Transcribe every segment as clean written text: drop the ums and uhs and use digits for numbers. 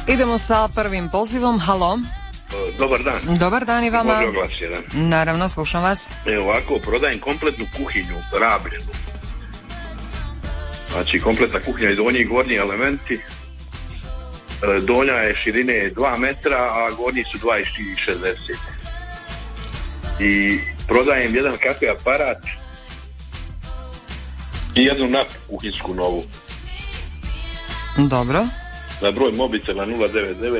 Idemo sa prvim pozivom. Halo. Dobar dan. Dobar dan i vama. Može oglas jedan. Naravno, slušam vas. Ovako, prodajem kompletnu kuhinju, rabljenu. Znači, kompletna kuhinja i donji i gornji elementi. Donja je širine 2 metra, a gornji su 2,60. I prodajem jedan kafe aparat i jednu nap kuhinsku novu. Dobro. Na broj mobitela 099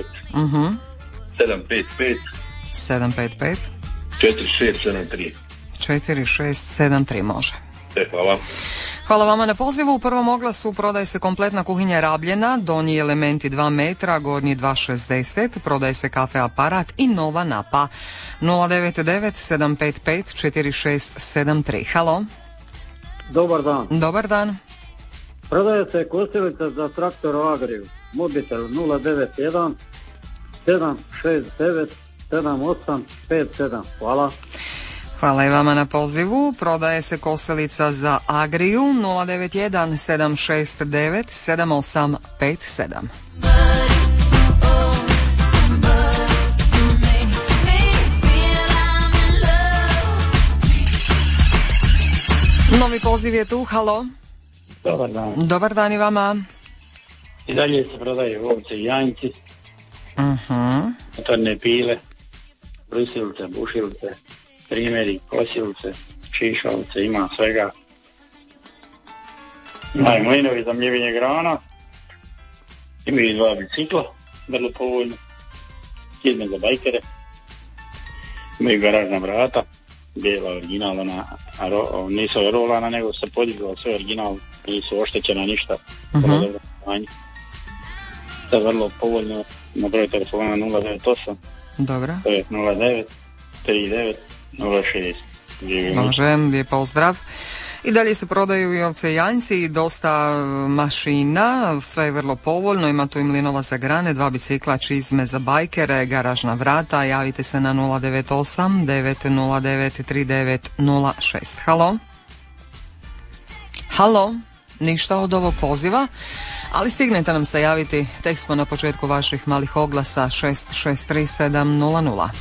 755 755 4673. 4673 može. Hvala. Hvala vama na pozivu. U prvom oglasu prodaje se kompletna kuhinja rabljena, donji elementi 2 metra, gornji 2,60, prodaje se kafe aparat i nova napa. 099 755 4673. Halo. Dobar dan. Dobar dan. Prodaje se kosilica za traktor Agriju. Mobitel 091 769 7857. Hvala. Hvala i vama na pozivu. Prodaje se kosilica za Agriju 091 769 7857. Novi poziv je tu. Halo. Dobar dan. Dobar dan i vama. I dalje se prodaje ovce i janjci, motorne pile, brusilce, bušilce, primjeri, kosilce, šišavce, ima svega. Imaju mlinovi za mljevenje grana, imaju 2 bicikla, vrlo povoljno, izme za bajkere, imaju garažna vrata, bijela originalna, nisu rolana, nego se podigla sve original, nisu oštećena ništa. To je vrlo povoljno, na broj telefona 098 Dobro. 909 3906. Može, lijep pozdrav. I dalje se prodaju i ovce i janjci i dosta mašina, sve je vrlo povoljno, ima tu i mlinova za grane, 2 bicikla, čizme za bajkere, garažna vrata, javite se na 098 909 3906. Halo? Halo? Ništa od ovog poziva, ali stignete nam se javiti, tek smo na početku vaših malih oglasa 663700.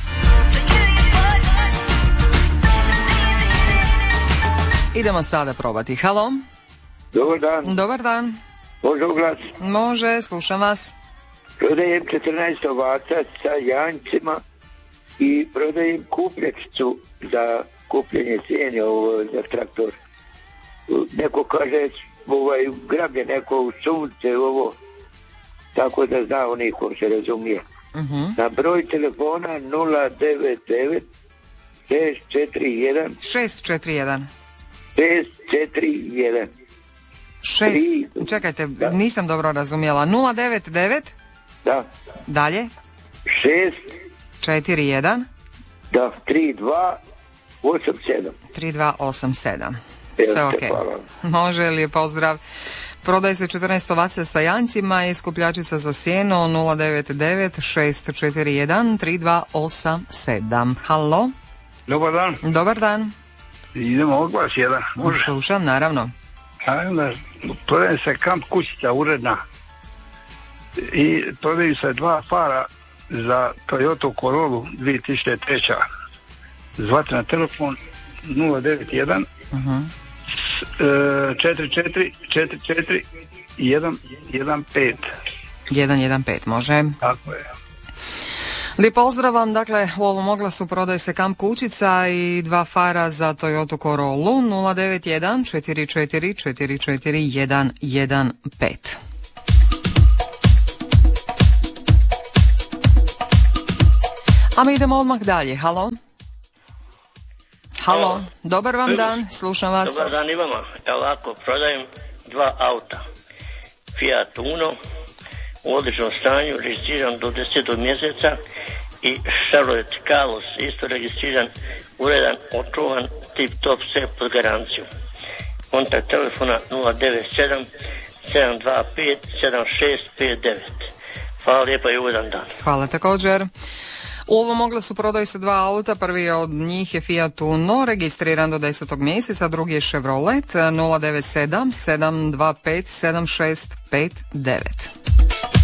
Idemo sada probati. Halo? Dobar dan. Dobar dan. Može oglas? Može, slušam vas. Prodajem 14 ovaca sa janjcima i prodajem kuplječicu za kupljenje sjenja za traktor. Neko kaže grablje, neko u sunce ovo, tako da zna onaj ko se razumije. Na broj telefona 099 641 Čekajte, nisam dobro razumjela. 099 da. Dalje 641 da 3287. Sve ok. Može li je pozdrav. Prodaje se 14 ovaca sa janjcima i skupljačica za sjeno 099 641 3287. Halo? Dobar dan. Dobar dan. Idemo oglas jedan. Može? Slušam, naravno. Prodaje se kamp kućica uredna i prodaju se 2 fara za Toyota Corolla 2003. Zvate na telefon 091 44 44 115. 115, može. Tako je. Lijep pozdrav vam, dakle u ovom oglasu prodaje se kamp kućica i 2 fara za Toyota Corolla 091 44 44 115. A mi idemo odmah dalje. Halo? Halo, dobar vam dan, slušam vas. Dobar dan i vama. Evo ovako, prodajem 2 auta. Fiat Uno, u odličnom stanju, registriran do 10. mjeseca, i Chevrolet Calos, isto registriran, uredan, očuvan, tip top, sve pod garanciju. Kontakt telefona 097 725 7659. Hvala lijepa i ugodan dan. Hvala također. U ovom oglasu prodaju se 2 auta, prvi od njih je Fiat Uno, registriran do 10. mjeseca, drugi je Chevrolet 097 725 7659.